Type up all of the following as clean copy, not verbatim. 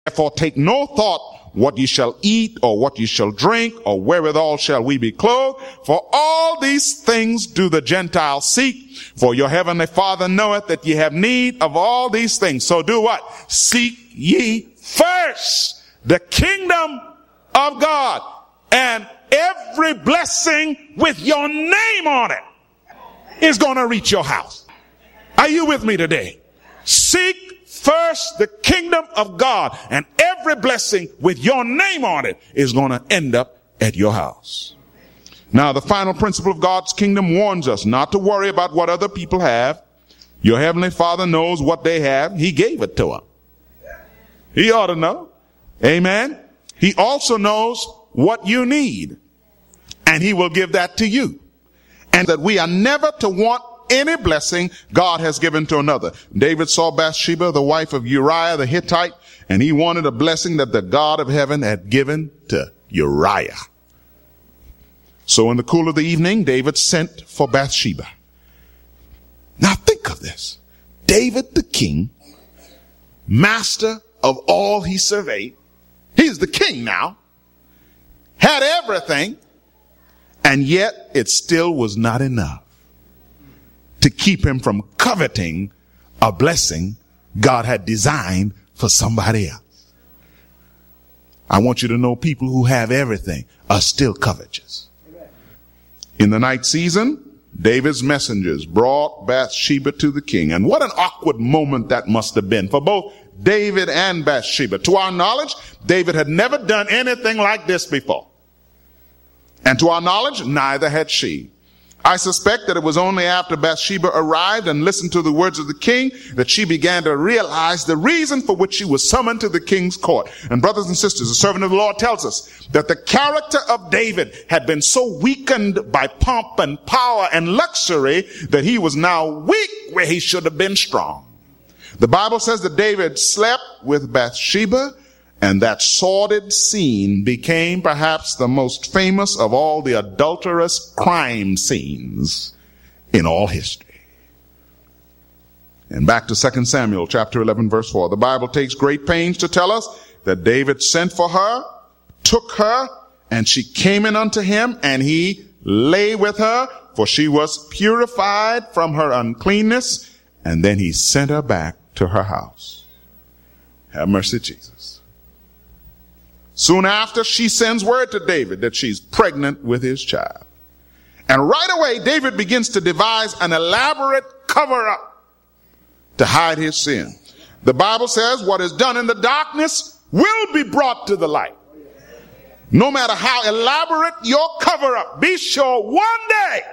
Therefore take no thought what ye shall eat, or what ye shall drink, or wherewithal shall we be clothed. For all these things do the Gentiles seek. For your heavenly Father knoweth that ye have need of all these things. So do what? Seek ye first the kingdom of God, and every blessing with your name on it is going to reach your house. Are you with me today? Seek first the kingdom of God, and every blessing with your name on it is going to end up at your house. Now, the final principle of God's kingdom warns us not to worry about what other people have. Your heavenly Father knows what they have. He gave it to them. He ought to know. Amen. He also knows what you need, and he will give that to you. And that we are never to want any blessing God has given to another. David saw Bathsheba, the wife of Uriah the Hittite, and he wanted a blessing that the God of heaven had given to Uriah. So in the cool of the evening, David sent for Bathsheba. Now think of this. David the king, master of all he surveyed, he's the king now, had everything, and yet it still was not enough to keep him from coveting a blessing God had designed for somebody else. I want you to know people who have everything are still covetous. In the night season, David's messengers brought Bathsheba to the king. And what an awkward moment that must have been for both David and Bathsheba. To our knowledge, David had never done anything like this before. And to our knowledge, neither had she. I suspect that it was only after Bathsheba arrived and listened to the words of the king that she began to realize the reason for which she was summoned to the king's court. And brothers and sisters, the servant of the Lord tells us that the character of David had been so weakened by pomp and power and luxury that he was now weak where he should have been strong. The Bible says that David slept with Bathsheba, and that sordid scene became perhaps the most famous of all the adulterous crime scenes in all history. And back to 2 Samuel chapter 11 verse 4. The Bible takes great pains to tell us that David sent for her, took her, and she came in unto him, and he lay with her, for she was purified from her uncleanness, and then he sent her back to her house. Have mercy, Jesus. Soon after, she sends word to David that she's pregnant with his child. And right away, David begins to devise an elaborate cover-up to hide his sin. The Bible says what is done in the darkness will be brought to the light. No matter how elaborate your cover-up, be sure one day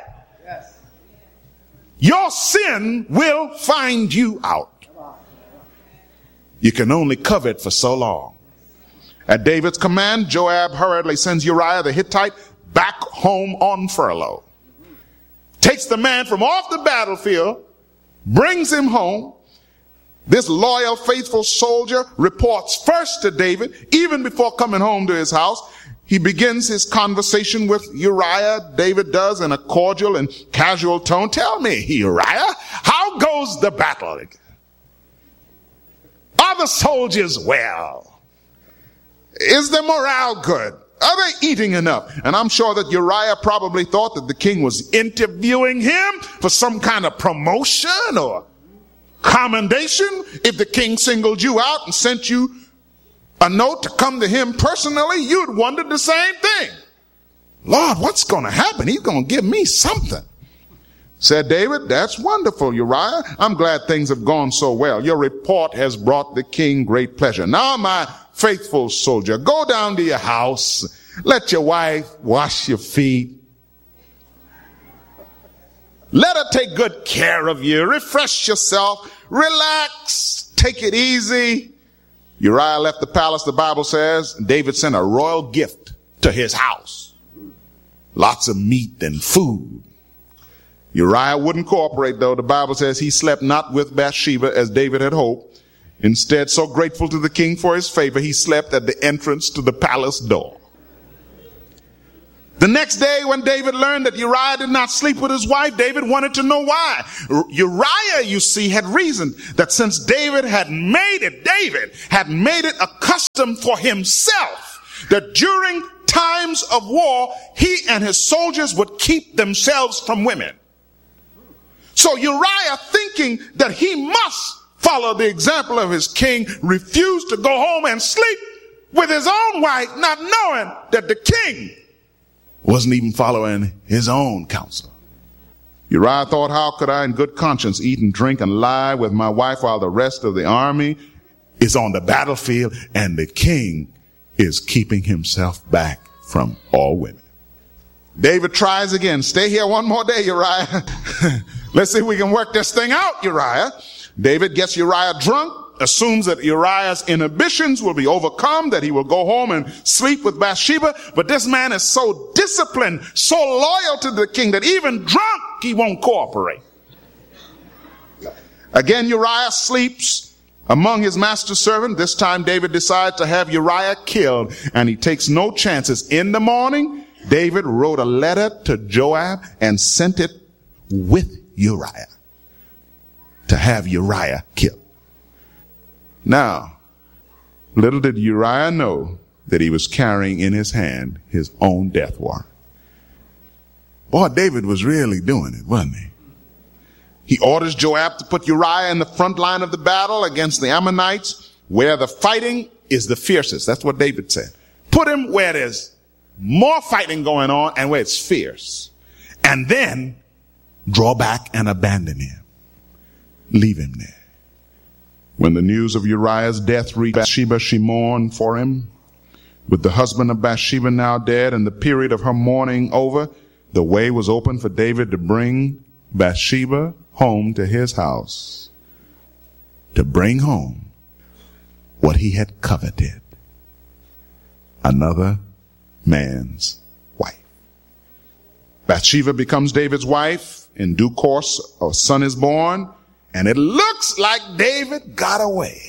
your sin will find you out. You can only cover it for so long. At David's command, Joab hurriedly sends Uriah the Hittite back home on furlough. Takes the man from off the battlefield, brings him home. This loyal, faithful soldier reports first to David, even before coming home to his house. He begins his conversation with Uriah. David does in a cordial and casual tone. Tell me, Uriah, how goes the battle? Are the soldiers well? Is their morale good? Are they eating enough? And I'm sure that Uriah probably thought that the king was interviewing him for some kind of promotion or commendation. If the king singled you out and sent you a note to come to him personally, you'd wonder the same thing. Lord, what's going to happen? He's going to give me something. Said David, that's wonderful, Uriah. I'm glad things have gone so well. Your report has brought the king great pleasure. Now, my faithful soldier, go down to your house. Let your wife wash your feet. Let her take good care of you. Refresh yourself. Relax. Take it easy. Uriah left the palace, the Bible says. David sent a royal gift to his house. Lots of meat and food. Uriah wouldn't cooperate, though. The Bible says he slept not with Bathsheba as David had hoped. Instead, so grateful to the king for his favor, he slept at the entrance to the palace door. The next day when David learned that Uriah did not sleep with his wife, David wanted to know why. Uriah, you see, had reasoned that since David had made it a custom for himself that during times of war, he and his soldiers would keep themselves from women. So Uriah, thinking that he must follow the example of his king, refused to go home and sleep with his own wife, not knowing that the king wasn't even following his own counsel. Uriah thought, how could I in good conscience eat and drink and lie with my wife while the rest of the army is on the battlefield and the king is keeping himself back from all women? David tries again. Stay here one more day, Uriah. Let's see if we can work this thing out, Uriah. David gets Uriah drunk, assumes that Uriah's inhibitions will be overcome, that he will go home and sleep with Bathsheba. But this man is so disciplined, so loyal to the king, that even drunk, he won't cooperate. Again, Uriah sleeps among his master's servant. This time, David decides to have Uriah killed, and he takes no chances. In the morning, David wrote a letter to Joab and sent it with Uriah to have Uriah killed. Now, little did Uriah know that he was carrying in his hand his own death warrant. Boy, David was really doing it, wasn't he? He orders Joab to put Uriah in the front line of the battle against the Ammonites, where the fighting is the fiercest. That's what David said. Put him where there's more fighting going on and where it's fierce. And then draw back and abandon him. Leave him there. When the news of Uriah's death reached Bathsheba, she mourned for him. With the husband of Bathsheba now dead and the period of her mourning over, the way was open for David to bring Bathsheba home to his house, to bring home what he had coveted, another man's wife. Bathsheba becomes David's wife. In due course, a son is born. And it looks like David got away.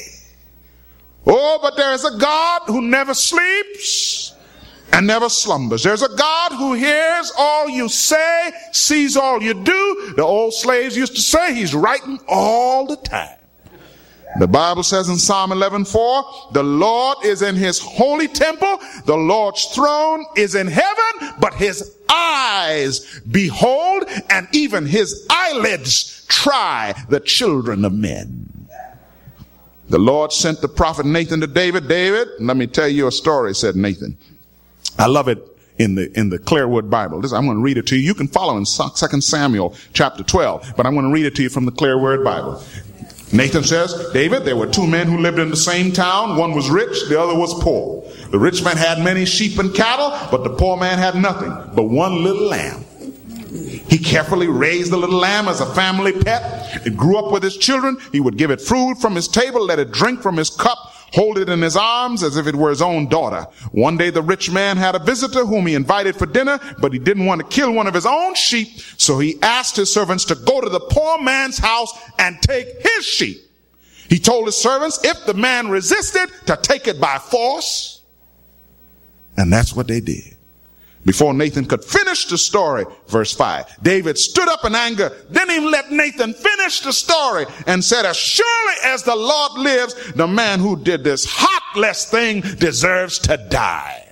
Oh, but there is a God who never sleeps and never slumbers. There's a God who hears all you say, sees all you do. The old slaves used to say he's writing all the time. The Bible says in Psalm 11:4, the Lord is in his holy temple. The Lord's throne is in heaven, but his eyes behold, and even his eyelids try the children of men. The Lord sent the prophet Nathan to David. David, let me tell you a story, said Nathan. I love it in the Clearwood Bible. I'm going to read it to you. You can follow in 2 Samuel chapter 12, but I'm going to read it to you from the Clearwood Bible. Nathan says, David, there were two men who lived in the same town. One was rich, the other was poor. The rich man had many sheep and cattle, but the poor man had nothing but one little lamb. He carefully raised the little lamb as a family pet. It grew up with his children. He would give it food from his table, let it drink from his cup, hold it in his arms as if it were his own daughter. One day the rich man had a visitor whom he invited for dinner, but he didn't want to kill one of his own sheep, so he asked his servants to go to the poor man's house and take his sheep. He told his servants, if the man resisted, to take it by force. And that's what they did. Before Nathan could finish the story, verse 5, David stood up in anger, didn't even let Nathan finish the story, and said, as surely as the Lord lives, the man who did this heartless thing deserves to die.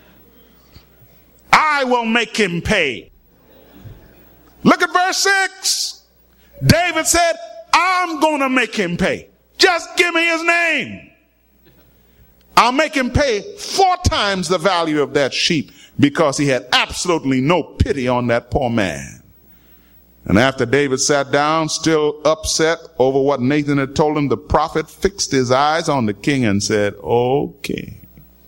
I will make him pay. Look at verse 6. David said, I'm going to make him pay. Just give me his name. I'll make him pay 4 times the value of that sheep, because he had absolutely no pity on that poor man. And after David sat down, still upset over what Nathan had told him, the prophet fixed his eyes on the king and said, "O king,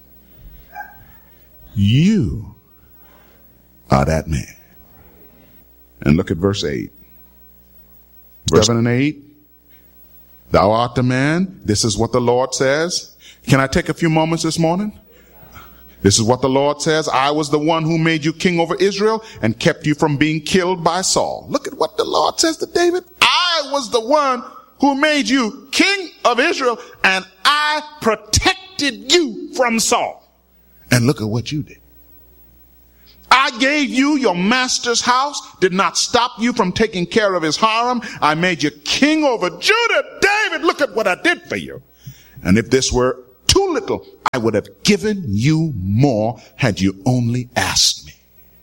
you are that man." And look at verse 8. Verse 7 and 8. Thou art the man. This is what the Lord says. Can I take a few moments this morning? This is what the Lord says. I was the one who made you king over Israel and kept you from being killed by Saul. Look at what the Lord says to David. I was the one who made you king of Israel, and I protected you from Saul. And look at what you did. I gave you your master's house, did not stop you from taking care of his harem. I made you king over Judah. David, look at what I did for you. And if this were too little, I would have given you more had you only asked me.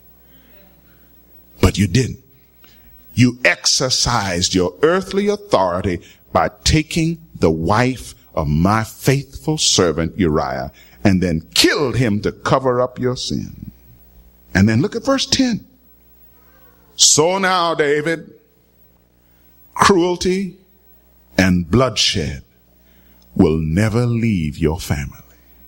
But you didn't. You exercised your earthly authority by taking the wife of my faithful servant Uriah and then killed him to cover up your sin. And then look at verse 10. So now, David, cruelty and bloodshed will never leave your family.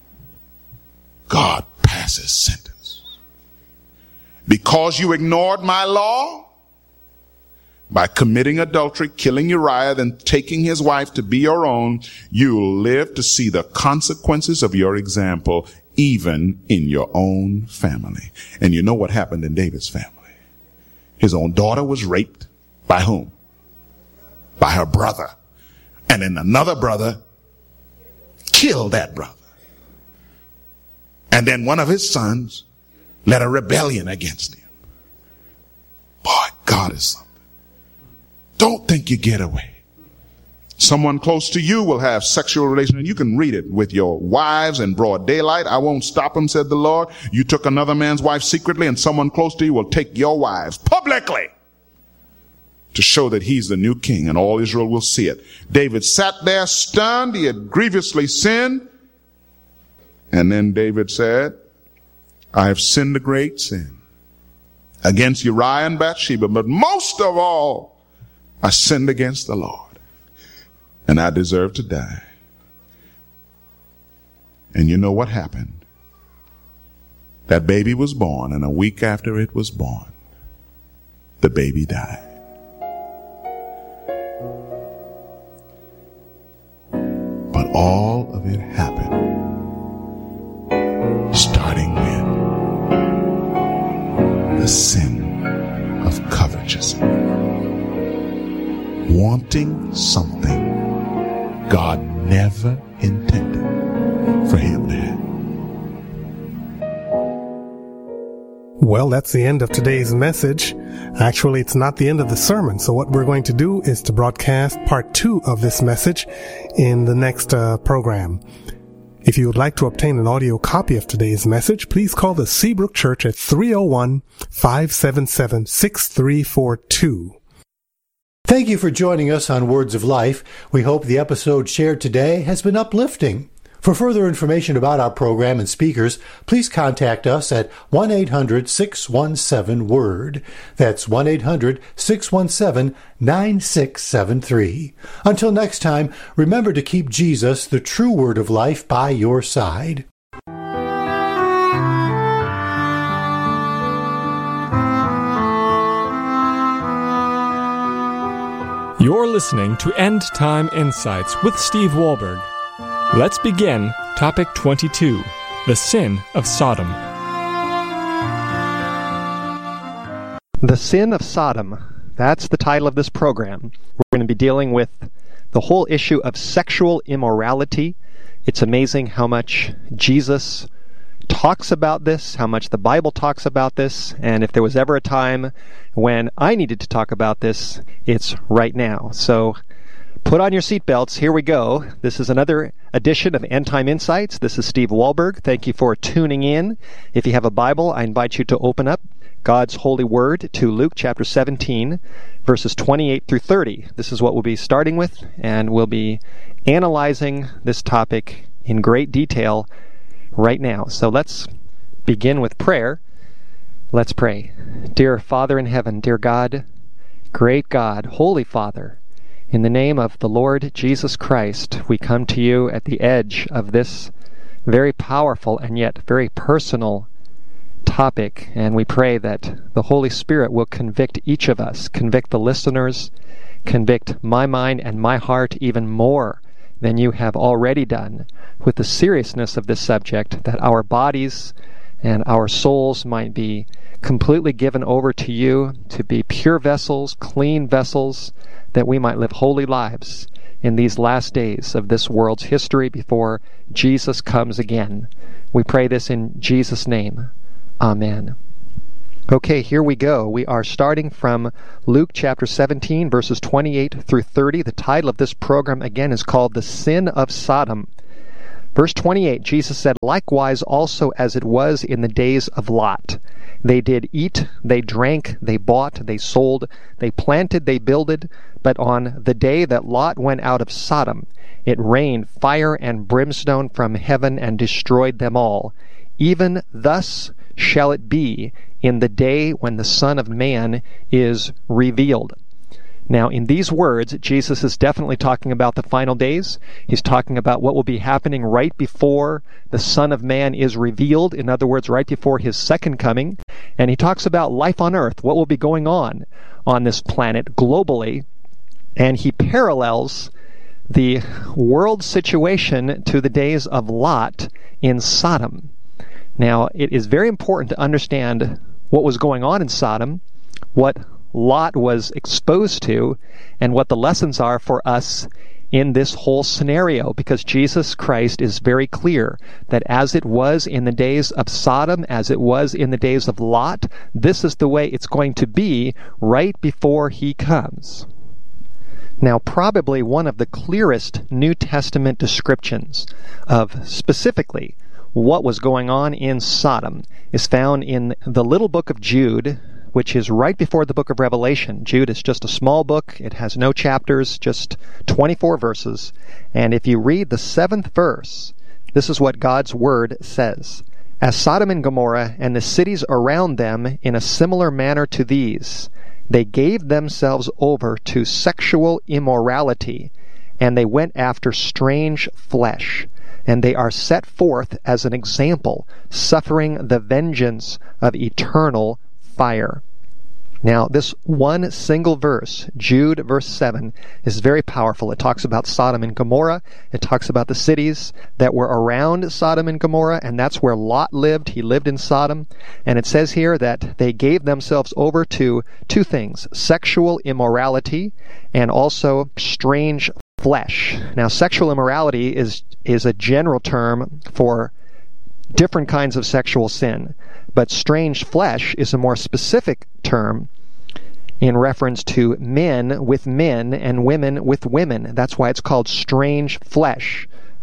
God passes sentence. Because you ignored my law, by committing adultery, killing Uriah, then taking his wife to be your own, you'll live to see the consequences of your example, even in your own family. And you know what happened in David's family? His own daughter was raped. By whom? By her brother. And then another brother killed that brother. And then one of his sons led a rebellion against him. Boy, God is something. Don't think you get away. Someone close to you will have sexual relations, and you can read it with your wives in broad daylight. I won't stop them, said the Lord. You took another man's wife secretly, and someone close to you will take your wives publicly to show that he's the new king, and all Israel will see it. David sat there stunned. He had grievously sinned. And then David said, I have sinned a great sin against Uriah and Bathsheba, but most of all, I sinned against the Lord, and I deserve to die. And you know what happened? That baby was born, and a week after it was born, the baby died. But all of it happened starting when? The sin of covetousness. Wanting something God never intended for him to have. Well, that's the end of today's message. Actually, it's not the end of the sermon. So what we're going to do is to broadcast part 2 of this message in the next program. If you would like to obtain an audio copy of today's message, please call the Seabrook Church at 301-577-6342. Thank you for joining us on Words of Life. We hope the episode shared today has been uplifting. For further information about our program and speakers, please contact us at 1-800-617-WORD. That's 1-800-617-9673. Until next time, remember to keep Jesus, the true Word of Life, by your side. You're listening to End Time Insights with Steve Wahlberg. Let's begin topic 22, the sin of Sodom. The sin of Sodom. That's the title of this program. We're going to be dealing with the whole issue of sexual immorality. It's amazing how much Jesus talks about this, how much the Bible talks about this, and if there was ever a time when I needed to talk about this, it's right now. So put on your seatbelts. Here we go. This is another edition of End Time Insights. This is Steve Wahlberg. Thank you for tuning in. If you have a Bible, I invite you to open up God's holy word to Luke chapter 17, verses 28 through 30. This is what we'll be starting with, and we'll be analyzing this topic in great detail right now. So let's begin with prayer. Let's pray. Dear Father in heaven, dear God, great God, Holy Father, in the name of the Lord Jesus Christ, we come to you at the edge of this very powerful and yet very personal topic, and we pray that the Holy Spirit will convict each of us, convict the listeners, convict my mind and my heart even more than you have already done with the seriousness of this subject, that our bodies and our souls might be completely given over to you to be pure vessels, clean vessels, that we might live holy lives in these last days of this world's history before Jesus comes again. We pray this in Jesus' name. Amen. Okay, here we go. We are starting from Luke chapter 17, verses 28 through 30. The title of this program, again, is called The Sin of Sodom. Verse 28, Jesus said, "Likewise also as it was in the days of Lot. They did eat, they drank, they bought, they sold, they planted, they builded. But on the day that Lot went out of Sodom, it rained fire and brimstone from heaven and destroyed them all. Even thus shall it be in the day when the Son of Man is revealed." Now, in these words, Jesus is definitely talking about the final days. He's talking about what will be happening right before the Son of Man is revealed. In other words, right before his second coming. And he talks about life on earth, what will be going on this planet globally. And he parallels the world situation to the days of Lot in Sodom. Now, it is very important to understand what was going on in Sodom, what Lot was exposed to, and what the lessons are for us in this whole scenario, because Jesus Christ is very clear that as it was in the days of Sodom, as it was in the days of Lot, this is the way it's going to be right before he comes. Now, probably one of the clearest New Testament descriptions of specifically what was going on in Sodom is found in the little book of Jude, which is right before the book of Revelation. Jude is just a small book. It has no chapters, just 24 verses. And if you read the 7th verse, this is what God's Word says. "As Sodom and Gomorrah and the cities around them in a similar manner to these, they gave themselves over to sexual immorality, and they went after strange flesh. And they are set forth as an example, suffering the vengeance of eternal fire." Now, this one single verse, Jude verse 7, is very powerful. It talks about Sodom and Gomorrah. It talks about the cities that were around Sodom and Gomorrah, and that's where Lot lived. He lived in Sodom. And it says here that they gave themselves over to two things: sexual immorality and also strange flesh. Now, sexual immorality is a general term for different kinds of sexual sin. But strange flesh is a more specific term in reference to men with men and women with women. That's why it's called strange flesh.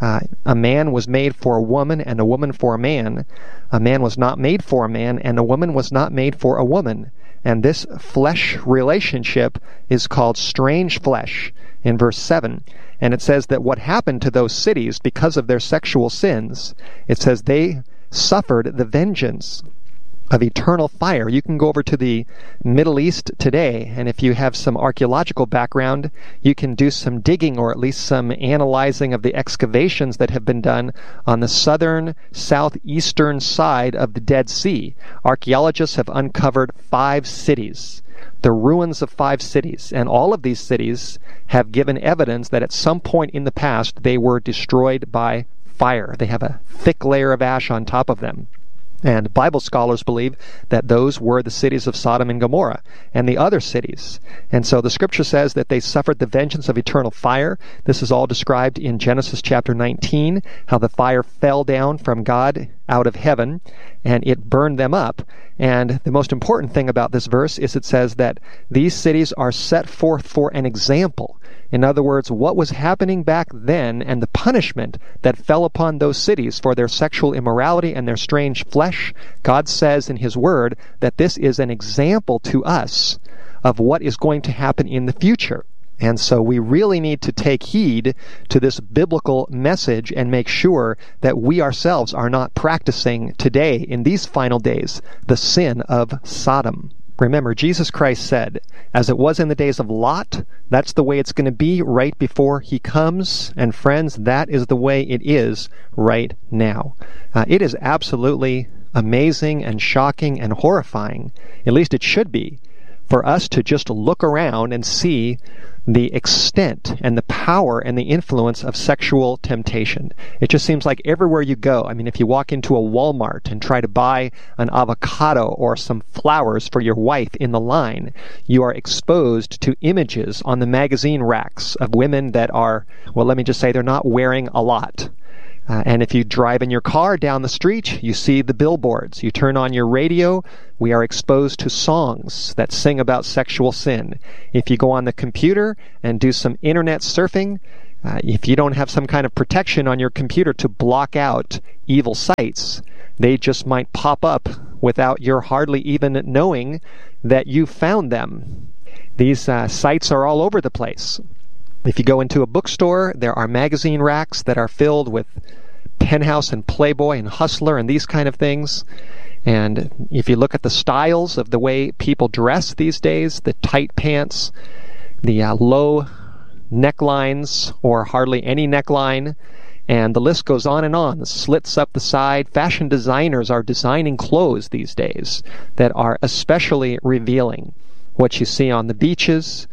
A man was made for a woman and a woman for a man. A man was not made for a man and a woman was not made for a woman. And this flesh relationship is called strange flesh in verse 7. And it says that what happened to those cities because of their sexual sins, it says they suffered the vengeance of eternal fire. You can go over to the Middle East today, and if you have some archaeological background, you can do some digging or at least some analyzing of the excavations that have been done on the southern, southeastern side of the Dead Sea. Archaeologists have uncovered 5 cities, the ruins of 5 cities, and all of these cities have given evidence that at some point in the past they were destroyed by fire. They have a thick layer of ash on top of them. And Bible scholars believe that those were the cities of Sodom and Gomorrah and the other cities. And so the scripture says that they suffered the vengeance of eternal fire. This is all described in Genesis chapter 19, how the fire fell down from God out of heaven and it burned them up. And the most important thing about this verse is it says that these cities are set forth for an example. In other words, what was happening back then and the punishment that fell upon those cities for their sexual immorality and their strange flesh, God says in His Word that this is an example to us of what is going to happen in the future. And so we really need to take heed to this biblical message and make sure that we ourselves are not practicing today, in these final days, the sin of Sodom. Remember, Jesus Christ said, as it was in the days of Lot, that's the way it's going to be right before He comes. And friends, that is the way it is right now. It is absolutely amazing and shocking and horrifying, at least it should be, for us to just look around and see the extent and the power and the influence of sexual temptation. It just seems like everywhere you go, I mean, if you walk into a Walmart and try to buy an avocado or some flowers for your wife in the line, you are exposed to images on the magazine racks of women that are, well, let me just say, they're not wearing a lot. And if you drive in your car down the street, you see the billboards. You turn on your radio, we are exposed to songs that sing about sexual sin. If you go on the computer and do some internet surfing, if you don't have some kind of protection on your computer to block out evil sites, they just might pop up without your hardly even knowing that you found them. These sites are all over the place. If you go into a bookstore, there are magazine racks that are filled with Penthouse and Playboy and Hustler and these kind of things. And if you look at the styles of the way people dress these days, the tight pants, the low necklines or hardly any neckline, and the list goes on and on. The slits up the side. Fashion designers are designing clothes these days that are especially revealing. What you see on the beaches,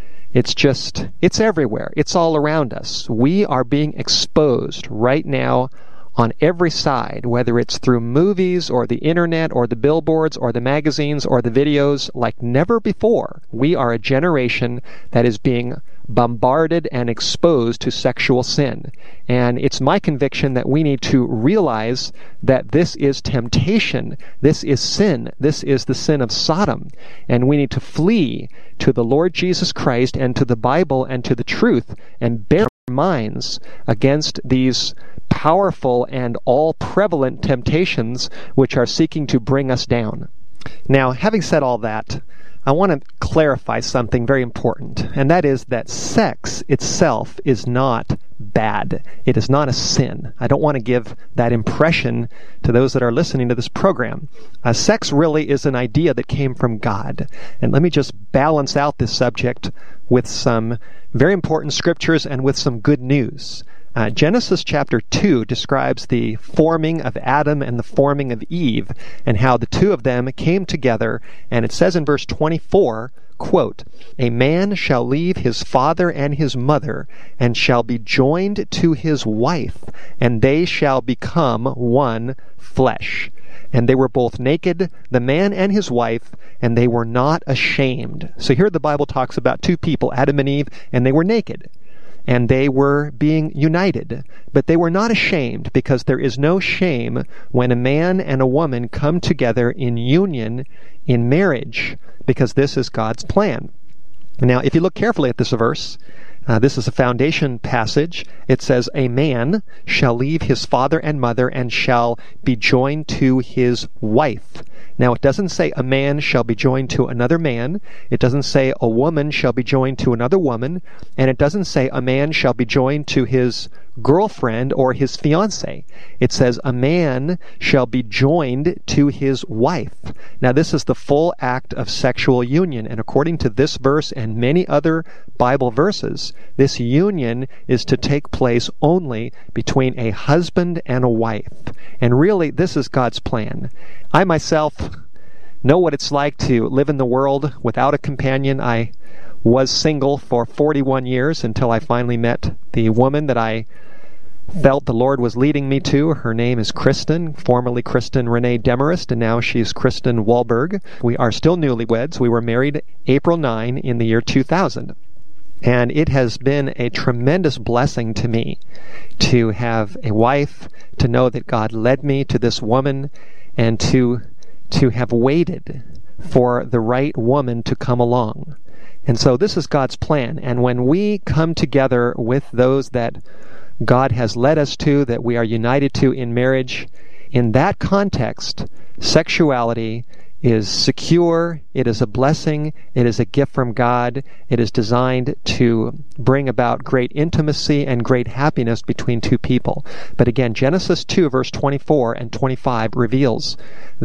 it's everywhere. It's all around us. We are being exposed right now on every side, whether it's through movies or the internet or the billboards or the magazines or the videos, like never before. We are a generation that is being bombarded and exposed to sexual sin. And it's my conviction that we need to realize that this is temptation. This is sin. This is the sin of Sodom. And we need to flee to the Lord Jesus Christ and to the Bible and to the truth and bear our minds against these powerful and all-prevalent temptations which are seeking to bring us down. Now, having said all that, I want to clarify something very important, and that is that sex itself is not bad. It is not a sin. I don't want to give that impression to those that are listening to this program. Sex really is an idea that came from God. And let me just balance out this subject with some very important scriptures and with some good news. Genesis chapter 2 describes the forming of Adam and the forming of Eve and how the two of them came together. And it says in verse 24, quote, "A man shall leave his father and his mother and shall be joined to his wife, and they shall become one flesh. And they were both naked, the man and his wife, and they were not ashamed." So here the Bible talks about two people, Adam and Eve, and they were naked. And they were being united. But they were not ashamed, because there is no shame when a man and a woman come together in union, in marriage, because this is God's plan. Now, if you look carefully at this verse, this is a foundation passage. It says, "A man shall leave his father and mother and shall be joined to his wife." Now, it doesn't say a man shall be joined to another man. It doesn't say a woman shall be joined to another woman. And it doesn't say a man shall be joined to his girlfriend or his fiancée. It says a man shall be joined to his wife. Now, this is the full act of sexual union. And according to this verse and many other Bible verses, this union is to take place only between a husband and a wife. And really, this is God's plan. I myself know what it's like to live in the world without a companion. I was single for 41 years until I finally met the woman that I felt the Lord was leading me to. Her name is Kristen, formerly Kristen Renee Demarest, and now she's Kristen Wahlberg. We are still newlyweds. We were married April 9 in the year 2000. And it has been a tremendous blessing to me to have a wife, to know that God led me to this woman, and to have waited for the right woman to come along. And so this is God's plan. And when we come together with those that God has led us to, that we are united to in marriage, in that context, sexuality is secure, it is a blessing, it is a gift from God, it is designed to bring about great intimacy and great happiness between two people. But again, Genesis 2 verse 24 and 25 reveals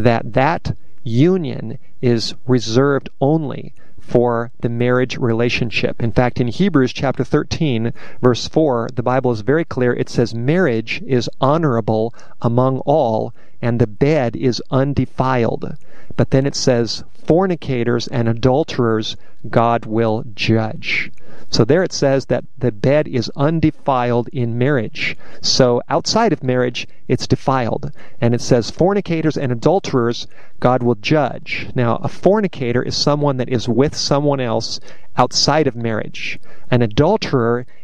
that union is reserved only for the marriage relationship. In fact, in Hebrews chapter 13, verse 4, the Bible is very clear. It says, "Marriage is honorable among all, and the bed is undefiled." But then it says, "Fornicators and adulterers God will judge." So there it says that the bed is undefiled in marriage. So outside of marriage, it's defiled. And it says, "Fornicators and adulterers God will judge." Now, a fornicator is someone that is with someone else outside of marriage. An adulterer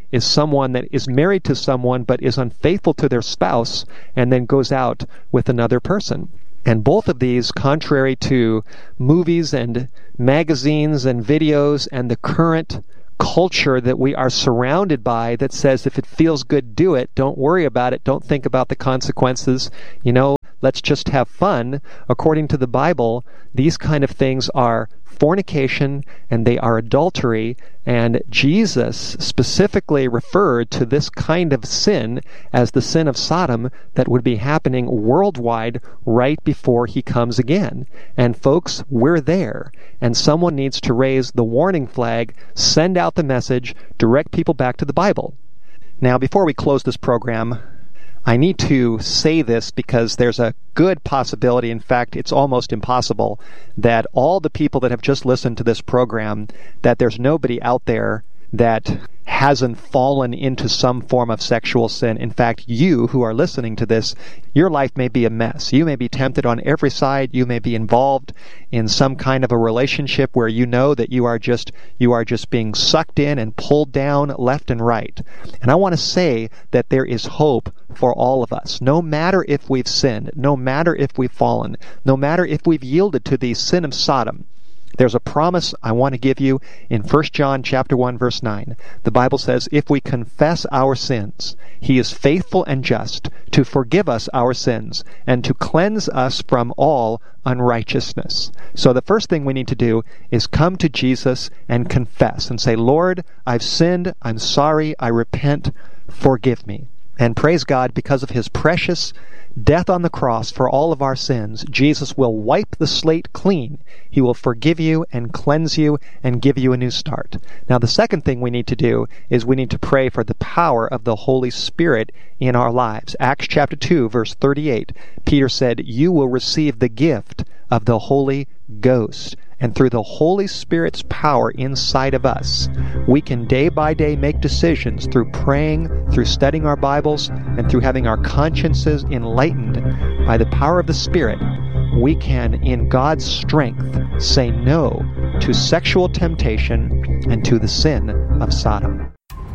is someone that is married to someone but is unfaithful to their spouse and then goes out with another person. And both of these, contrary to movies and magazines and videos and the current culture that we are surrounded by that says if it feels good, do it, don't worry about it, don't think about the consequences, let's just have fun. According to the Bible, these kind of things are fornication and they are adultery, and Jesus specifically referred to this kind of sin as the sin of Sodom that would be happening worldwide right before he comes again. And folks, we're there, and someone needs to raise the warning flag, send out the message, direct people back to the Bible. Now, before we close this program, I need to say this because there's a good possibility, in fact, it's almost impossible, that all the people that have just listened to this program, that there's nobody out there that hasn't fallen into some form of sexual sin. In fact, you who are listening to this, your life may be a mess. You may be tempted on every side. You may be involved in some kind of a relationship where you know that you are just being sucked in and pulled down left and right. And I want to say that there is hope for all of us. No matter if we've sinned, no matter if we've fallen, no matter if we've yielded to the sin of Sodom, there's a promise I want to give you in 1 John chapter 1, verse 9. The Bible says, if we confess our sins, he is faithful and just to forgive us our sins and to cleanse us from all unrighteousness. So the first thing we need to do is come to Jesus and confess and say, Lord, I've sinned, I'm sorry, I repent, forgive me. And praise God, because of his precious death on the cross for all of our sins, Jesus will wipe the slate clean. He will forgive you and cleanse you and give you a new start. Now, the second thing we need to do is we need to pray for the power of the Holy Spirit in our lives. Acts chapter 2, verse 38, Peter said, you will receive the gift of the Holy Ghost. And through the Holy Spirit's power inside of us, we can day by day make decisions through praying, through studying our Bibles, and through having our consciences enlightened by the power of the Spirit. We can, in God's strength, say no to sexual temptation and to the sin of Sodom.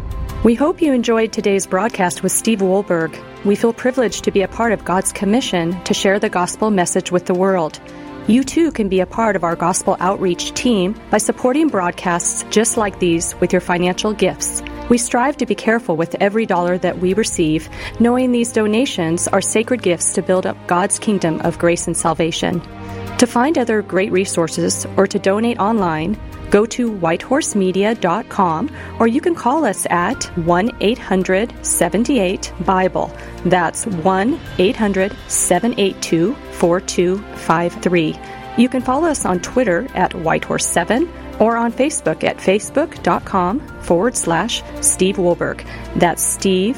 We hope you enjoyed today's broadcast with Steve Wohlberg. We feel privileged to be a part of God's commission to share the gospel message with the world. You too can be a part of our gospel outreach team by supporting broadcasts just like these with your financial gifts. We strive to be careful with every dollar that we receive, knowing these donations are sacred gifts to build up God's kingdom of grace and salvation. To find other great resources or to donate online, go to whitehorsemedia.com, or you can call us at 1-800-78-BIBLE. That's 1-800-782-4253. You can follow us on Twitter at Whitehorse7 or on Facebook at facebook.com/Steve Wohlberg. That's Steve,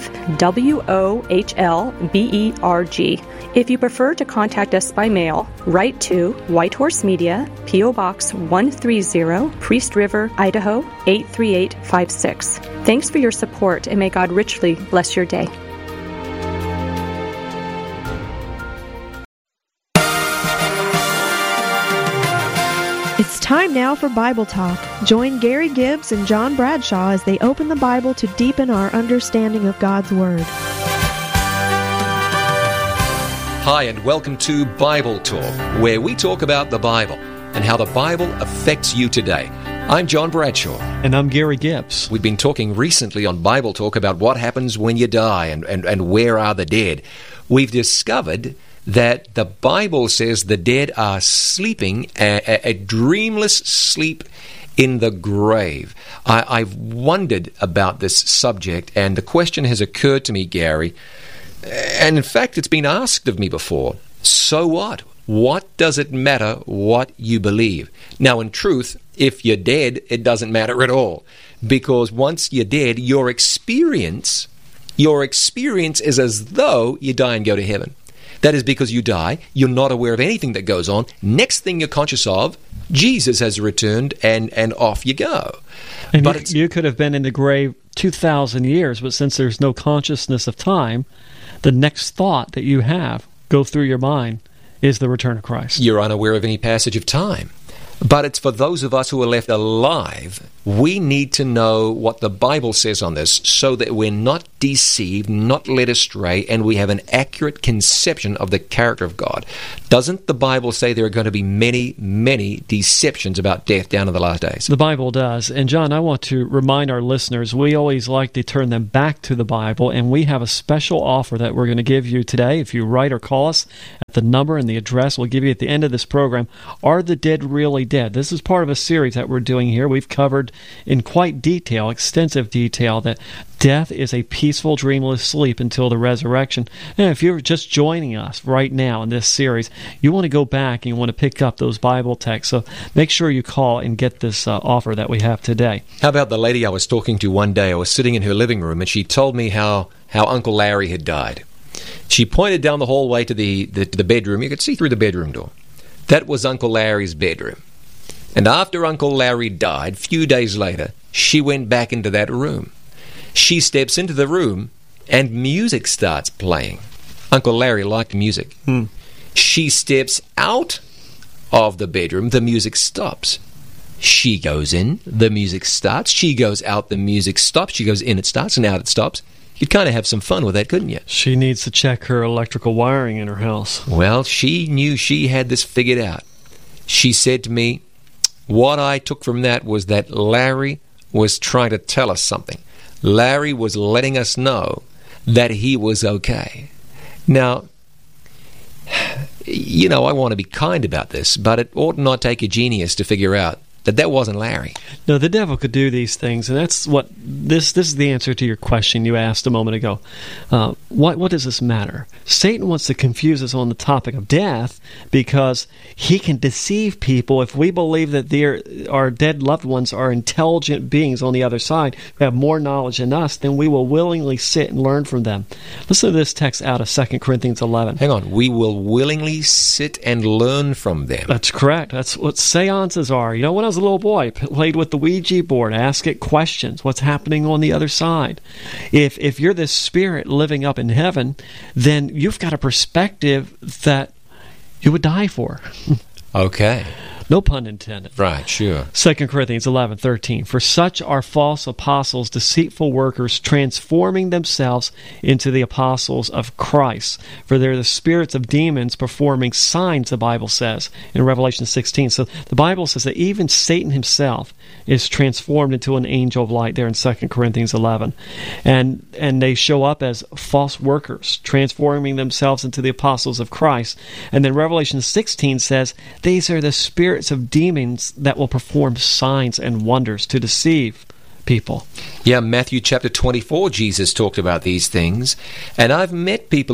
Wohlberg. If you prefer to contact us by mail, write to White Horse Media, P.O. Box 130, Priest River, Idaho 83856. Thanks for your support, and may God richly bless your day. It's time now for Bible Talk. Join Gary Gibbs and John Bradshaw as they open the Bible to deepen our understanding of God's Word. Hi, and welcome to Bible Talk, where we talk about the Bible and how the Bible affects you today. I'm John Bradshaw. And I'm Gary Gibbs. We've been talking recently on Bible Talk about what happens when you die and where are the dead. We've discovered that the Bible says the dead are sleeping, a dreamless sleep in the grave. I've wondered about this subject, and the question has occurred to me, Gary, and in fact it's been asked of me before. So what? What does it matter what you believe? Now, in truth, if you're dead, it doesn't matter at all, because once you're dead, your experience is as though you die and go to heaven. That is because you die, you're not aware of anything that goes on. Next thing you're conscious of, Jesus has returned, and off you go. And but you could have been in the grave 2,000 years, but since there's no consciousness of time, the next thought that you have go through your mind is the return of Christ. You're unaware of any passage of time. But it's for those of us who are left alive we need to know what the Bible says on this so that we're not deceived, not led astray, and we have an accurate conception of the character of God. Doesn't the Bible say there are going to be many, many deceptions about death down in the last days? The Bible does. And John, I want to remind our listeners, we always like to turn them back to the Bible, and we have a special offer that we're going to give you today. If you write or call us at the number and the address we'll give you at the end of this program, Are the Dead Really Dead? This is part of a series that we're doing here. We've covered in quite detail, extensive detail, that death is a peaceful, dreamless sleep until the resurrection. And if you're just joining us right now in this series, you want to go back and you want to pick up those Bible texts. So make sure you call and get this offer that we have today. How about the lady I was talking to one day? I was sitting in her living room, and she told me how Uncle Larry had died. She pointed down the hallway to the bedroom. You could see through the bedroom door. That was Uncle Larry's bedroom. And after Uncle Larry died, a few days later, she went back into that room. She steps into the room, and music starts playing. Uncle Larry liked music. She steps out of the bedroom, the music stops. She goes in, the music starts. She goes out, the music stops. She goes in, it starts, and out it stops. You'd kind of have some fun with that, couldn't you? She needs to check her electrical wiring in her house. Well, she knew she had this figured out. She said to me, what I took from that was that Larry was trying to tell us something. Larry was letting us know that he was okay. Now, you know, I want to be kind about this, but it ought not take a genius to figure out that wasn't Larry. No, the devil could do these things, and that's what this is the answer to your question you asked a moment ago. What does this matter? Satan wants to confuse us on the topic of death because he can deceive people. If we believe that our dead loved ones are intelligent beings on the other side who have more knowledge than us, then we will willingly sit and learn from them. Listen to this text out of 2 Corinthians 11. Hang on. We will willingly sit and learn from them. That's correct. That's what seances are. You know, when I was a little boy, played with the Ouija board, ask it questions. What's happening on the other side? If you're this spirit living up in heaven, then you've got a perspective that you would die for. Okay. No pun intended. Right, sure. 2 Corinthians 11:13. For such are false apostles, deceitful workers, transforming themselves into the apostles of Christ. For they're the spirits of demons performing signs, the Bible says in Revelation 16. So the Bible says that even Satan himself is transformed into an angel of light there in 2 Corinthians 11. And they show up as false workers, transforming themselves into the apostles of Christ. And then Revelation 16 says these are the spirits of demons that will perform signs and wonders to deceive people. Yeah, Matthew chapter 24, Jesus talked about these things. And I've met people